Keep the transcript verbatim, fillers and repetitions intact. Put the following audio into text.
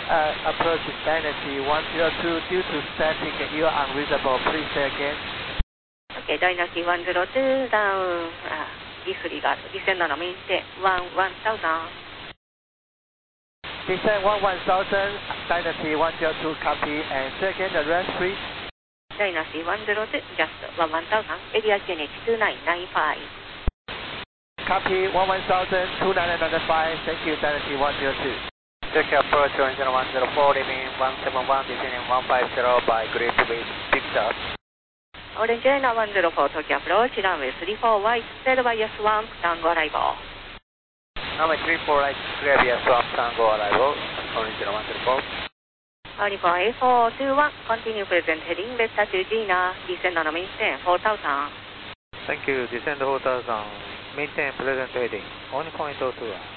uh, approach Dynasty one zero two due to static, you are unreachable. Please say again. Okay, Dynasty one zero two down, uh, disregard, descend on maintain one one thousand. Descend one one thousand, Dynasty one zero two, copy, and second, the range please. Dynasty one zero two, just one one thousand, area G N H two nine nine five. Copy, one one thousand, two nine nine five, thank you, Dynasty one zero two. Check approach engine one zero four, remaining one seven one, descending one five zero by grid with Victor. Orange Air one zero four, Tokyo approach, runway three four white, sail via swamp, tango arrival. Runway three four right, clear via swamp, tango arrival, Orange Air one zero four. Uniform A four two one, continue present heading, Beta to Gina, descend on maintain four thousand. Thank you, descend four thousand, maintain present heading, only point zero two.